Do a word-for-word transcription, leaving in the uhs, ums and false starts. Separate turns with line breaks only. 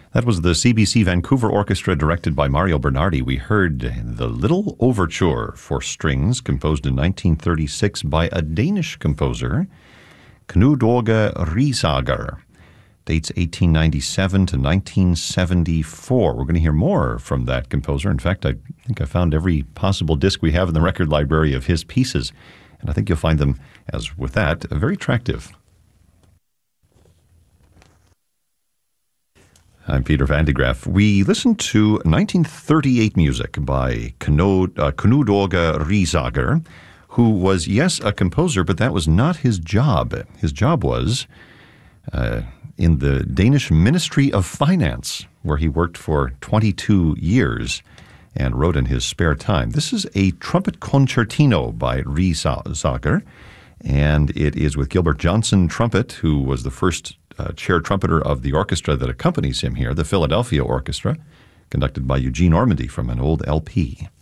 That was the C B C Vancouver Orchestra directed by Mario Bernardi. We heard the Little Overture for strings composed in nineteen thirty-six by a Danish composer, Knud Åge Riesager. Dates eighteen ninety-seven to nineteen seventy-four. We're going to hear more from that composer. In fact, I think I found every possible disc we have in the record library of his pieces, and I think you'll find them, as with that, very attractive. I'm Peter Van de Graaff. We listened to nineteen thirty-eight music by Knud, uh, Knud Åge Riesager, who was, yes, a composer, but that was not his job. His job was uh, in the Danish Ministry of Finance, where he worked for twenty-two years and wrote in his spare time. This is a trumpet concertino by Riesager, and it is with Gilbert Johnson trumpet, who was the first Uh, chair trumpeter of the orchestra that accompanies him here, the Philadelphia Orchestra, conducted by Eugene Ormandy from an old L P.